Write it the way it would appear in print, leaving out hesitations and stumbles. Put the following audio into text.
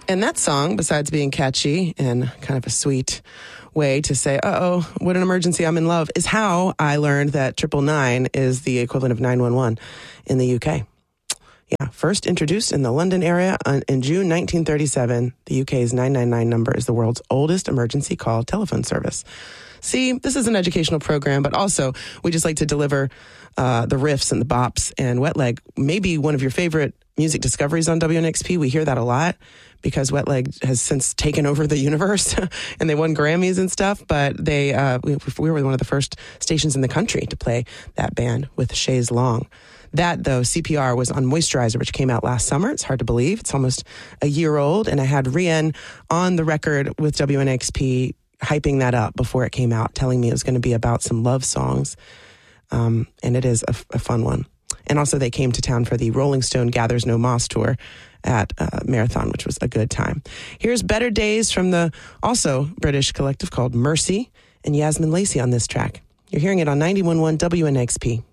And that song, besides being catchy and kind of a sweet way to say, uh-oh, what an emergency, I'm in love, is how I learned that 999 is the equivalent of 911 in the UK. Yeah, first introduced in the London area in June 1937, the UK's 999 number is the world's oldest emergency call telephone service. See, this is an educational program, but also we just like to deliver the riffs and the bops. And Wet Leg, maybe one of your favorite music discoveries on WNXP. We hear that a lot because Wet Leg has since taken over the universe and they won Grammys and stuff. But we were one of the first stations in the country to play that band with Chaise Long. That, though, CPR was on Moisturizer, which came out last summer. It's hard to believe. It's almost a year old. And I had Rien on the record with WNXP hyping that up before it came out, telling me it was going to be about some love songs. And it is a fun one. And also they came to town for the Rolling Stone Gathers No Moss tour at Marathon, which was a good time. Here's Better Days from the also British collective called Mercy and Yasmin Lacey on this track. You're hearing it on 91.1 WNXP.